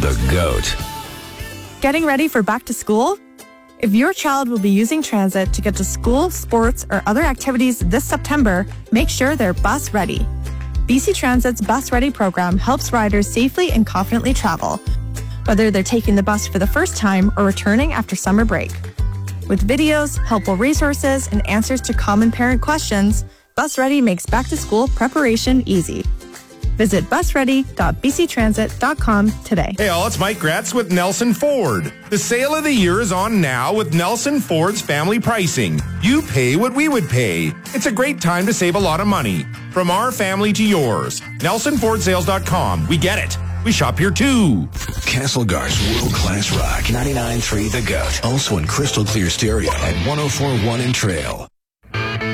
the GOAT. Getting ready for back to school? If your child will be using transit to get to school, sports, or other activities this September, make sure they're bus ready. BC Transit's Bus Ready program helps riders safely and confidently travel, whether they're taking the bus for the first time or returning after summer break. With videos, helpful resources, and answers to common parent questions, Bus Ready makes back-to-school preparation easy. Visit busready.bctransit.com today. Hey all, it's Mike Gratz with Nelson Ford. The sale of the year is on now with Nelson Ford's family pricing. You pay what we would pay. It's a great time to save a lot of money. From our family to yours. NelsonFordSales.com. We get it. We shop here too. Castlegar's world-class rock. 99.3 The GOAT. Also in crystal clear stereo at 104.1 in Trail.